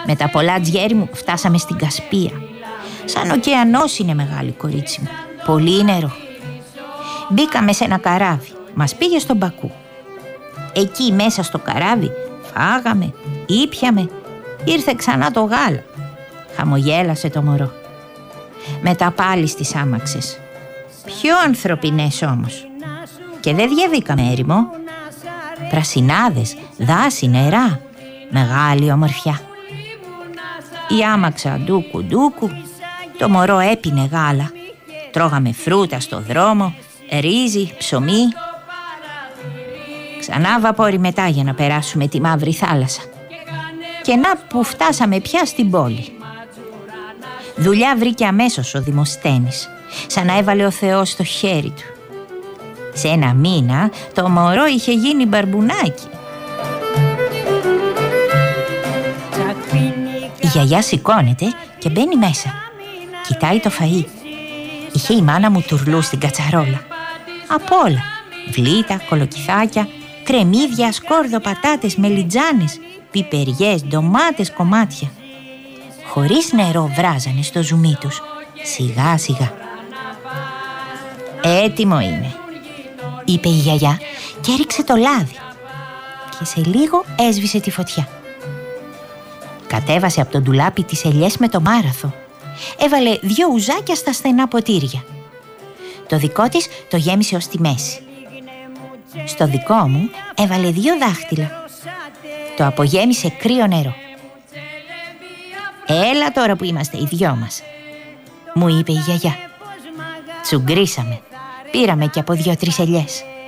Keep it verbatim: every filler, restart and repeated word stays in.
Με τα πολλά τζιέρι μου φτάσαμε στην Κασπία. Σαν ωκεανός είναι μεγάλη, κορίτσι μου. Πολύ νερό. Μπήκαμε σε ένα καράβι. Μας πήγε στον Μπακού. Εκεί μέσα στο καράβι φάγαμε, ήπιαμε. Ήρθε ξανά το γάλα. Χαμογέλασε το μωρό. Μετά πάλι στις άμαξες. Πιο ανθρωπινές όμως. Και δεν διαβήκαμε έρημο. Πρασινάδες, δάση, νερά. Μεγάλη ομορφιά. Η άμαξα ντούκου ντούκου. Το μωρό έπινε γάλα. Τρώγαμε φρούτα στο δρόμο, ρύζι, ψωμί. Ξανά βαπόρι μετά για να περάσουμε τη μαύρη θάλασσα. Και να που φτάσαμε πια στην πόλη. Δουλειά βρήκε αμέσως ο Δημοσθένης, σαν να έβαλε ο Θεός στο χέρι του. Σε ένα μήνα το μωρό είχε γίνει μπαρμπουνάκι. Η γιαγιά σηκώνεται και μπαίνει μέσα. Κοιτάει το φαΐ. Είχε η μάνα μου τουρλού στην κατσαρόλα. Απ' όλα. Βλήτα, κολοκυθάκια, κρεμμύδια, σκόρδο, πατάτες, μελιτζάνες, πιπεριές, ντομάτες, κομμάτια. Χωρίς νερό βράζανε στο ζουμί τους. Σιγά σιγά. «Έτοιμο είναι», είπε η γιαγιά και έριξε το λάδι. Και σε λίγο έσβησε τη φωτιά. Κατέβασε από το ντουλάπι τις ελιές με το μάραθο. Έβαλε δυο ουζάκια στα στενά ποτήρια. Το δικό της το γέμισε ως τη μέση. Στο δικό μου έβαλε δύο δάχτυλα. Το απογέμισε κρύο νερό. «Έλα τώρα που είμαστε οι δυο μας», μου είπε η γιαγιά. Τσουγκρίσαμε. Πήραμε και από δυο-τρεις ελιές.